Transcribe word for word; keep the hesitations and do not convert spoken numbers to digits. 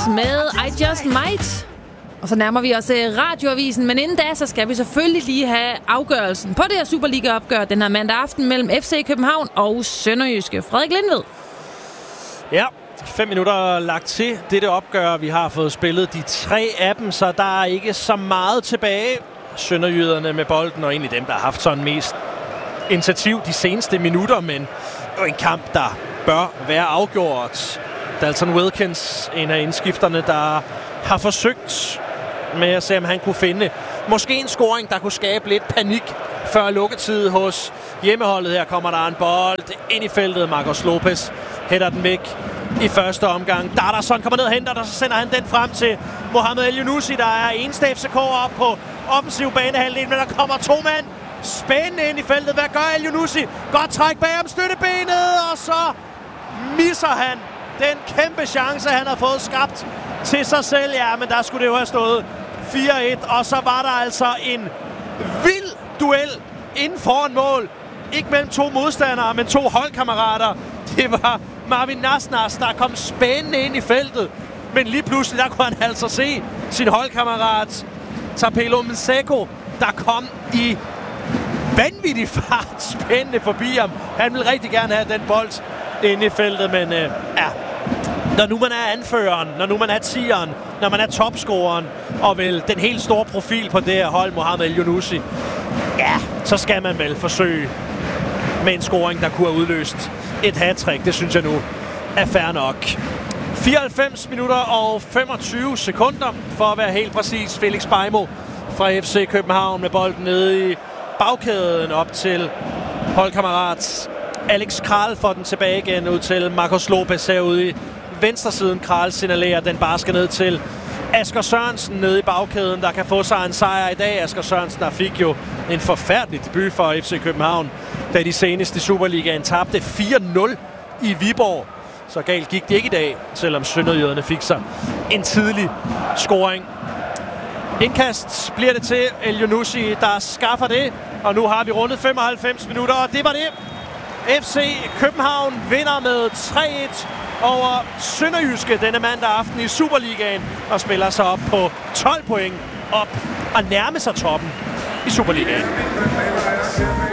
med I Just Might. Og så nærmer vi os radioavisen, men inden da, så skal vi selvfølgelig lige have afgørelsen på det her Superliga-opgør den her mandag aften mellem F C København og Sønderjyske. Frederik Lindved. Ja, fem minutter lagt til dette opgør. Vi har fået spillet de tre af dem, så der er ikke så meget tilbage. Sønderjyderne med bolden, og egentlig dem, der har haft sådan mest initiativ de seneste minutter, men jo en kamp, der bør være afgjort. Dalton Wilkins, en af indskifterne, der har forsøgt med at se, om han kunne finde måske en scoring, der kunne skabe lidt panik før lukketid hos hjemmeholdet. Her kommer der en bold ind i feltet. Marcos Lopez hætter den væk i første omgang. Darderson kommer ned og henter, og så sender han den frem til Mohamed El-Younousi, der er eneste F C K'er op på offensiv banehalvdel, men der kommer to mand spændende ind i feltet. Hvad gør El-Younousi? Godt træk bag om støttebenet, og så misser han den kæmpe chance, han har fået skabt til sig selv. Ja, men der skulle det jo have stået fire et, og så var der altså en vild duel inden foran mål. Ikke mellem to modstandere, men to holdkammerater. Det var Marvin Nasnas, der kom spændende ind i feltet. Men lige pludselig, der kunne han altså se sin holdkammerat Tapelo Mseko, der kom i vanvittig fart spændende forbi ham. Han ville rigtig gerne have den bold inde i feltet, men øh, ja, når nu man er anføreren, når nu man er tieren, når man er topscoreren, og vel den helt store profil på det her hold, Mohamed El-Younousi, ja, så skal man vel forsøge med en scoring, der kunne have udløst et hattrick. Det synes jeg nu er fair nok. fireoghalvfems minutter og femogtyve sekunder, for at være helt præcis. Felix Beijmo fra F C København med bolden nede i bagkæden op til holdkammerat Alex Kral, får den tilbage igen ud til Marcos Lopez herude i venstresiden. Kral signalerer, den bare skal ned til Asger Sørensen nede i bagkæden, der kan få sig en sejr i dag. Asger Sørensen, der fik jo en forfærdelig debut for F C København, da de seneste i Superligaen tabte fire nul i Viborg. Så galt gik det ikke i dag, selvom sønderjyderne fik sig en tidlig scoring. Indkast bliver det til El-Younousi, der skaffer det, og nu har vi rundet femoghalvfems minutter, og det var det. F C København vinder med tre et over Sønderjyske denne mandag aften i Superligaen, og spiller sig op på tolv point op og nærme sig toppen i Superligaen.